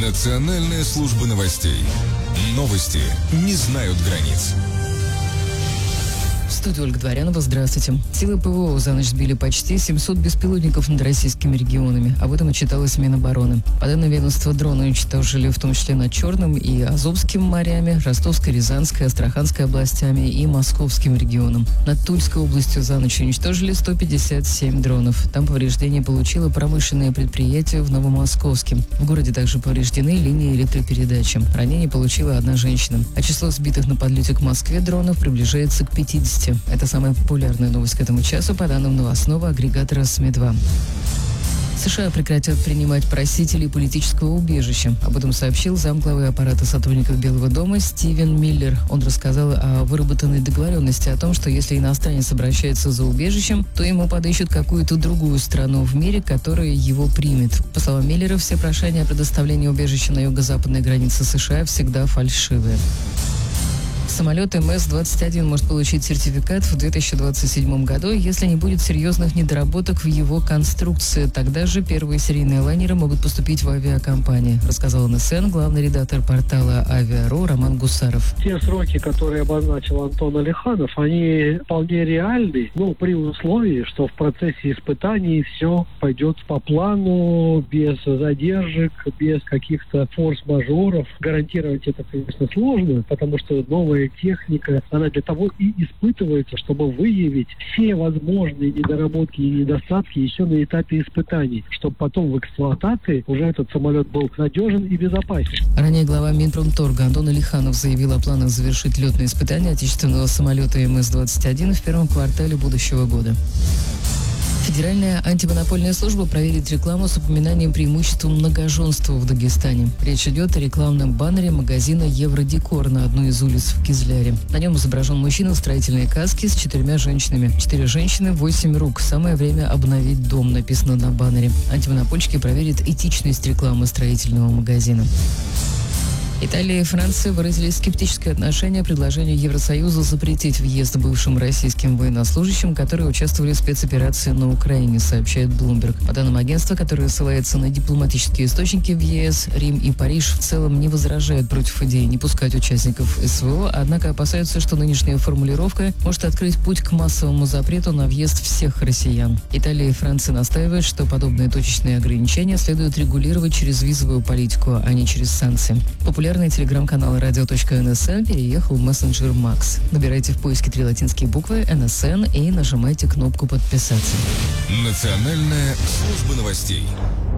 Национальная служба новостей. Новости не знают границ. В студии Ольга Дворянова. Здравствуйте. Силы ПВО за ночь сбили почти 700 беспилотников над российскими регионами. Об этом отчиталось Минобороны. По данным ведомства, дроны уничтожили в том числе над Черным и Азовским морями, Ростовской, Рязанской, Астраханской областями и Московским регионом. Над Тульской областью за ночь уничтожили 157 дронов. Там повреждения получило промышленное предприятие в Новомосковске. В городе также повреждены линии электропередачи. Ранение получила одна женщина. А число сбитых на подлете к Москве дронов приближается к 50. Это самая популярная новость к этому часу по данным новостного агрегатора СМИ-2. США прекратят принимать просителей политического убежища. Об этом сообщил замглавы аппарата сотрудников Белого дома Стивен Миллер. Он рассказал о выработанной договоренности о том, что если иностранец обращается за убежищем, то ему подыщут какую-то другую страну в мире, которая его примет. По словам Миллера, все прошения о предоставлении убежища на юго-западной границе США всегда фальшивые. Самолет МС-21 может получить сертификат в 2027 году, если не будет серьезных недоработок в его конструкции. Тогда же первые серийные лайнеры могут поступить в авиакомпании, рассказал НСН главный редактор портала Авиа.ру Роман Гусаров. Те сроки, которые обозначил Антон Алиханов, они вполне реальны, при условии, что в процессе испытаний все пойдет по плану, без задержек, без каких-то форс-мажоров. Гарантировать это, конечно, сложно, потому что новая техника, она для того и испытывается, чтобы выявить все возможные недоработки и недостатки еще на этапе испытаний, чтобы потом в эксплуатации уже этот самолет был надежен и безопасен. Ранее глава Минпромторга Антон Алиханов заявил о планах завершить летные испытания отечественного самолета МС-21 в первом квартале будущего года. Федеральная антимонопольная служба проверит рекламу с упоминанием преимущества многоженства в Дагестане. Речь идет о рекламном баннере магазина «Евродекор» на одной из улиц в Кизляре. На нем изображен мужчина в строительной каске с 4 женщинами. 4 женщины, 8 рук. Самое время обновить дом, написано на баннере. Антимонопольщики проверят этичность рекламы строительного магазина. Италия и Франция выразили скептическое отношение к предложению Евросоюза запретить въезд бывшим российским военнослужащим, которые участвовали в спецоперации на Украине, сообщает Bloomberg. По данным агентства, которое ссылается на дипломатические источники в ЕС, Рим и Париж в целом не возражают против идеи не пускать участников СВО, однако опасаются, что нынешняя формулировка может открыть путь к массовому запрету на въезд всех россиян. Италия и Франция настаивают, что подобные точечные ограничения следует регулировать через визовую политику, а не через санкции. Популярный телеграм-канал radio.nsn переехал в мессенджер Макс. Набирайте в поиске 3 латинские буквы НСН и нажимайте кнопку «Подписаться». Национальная служба новостей.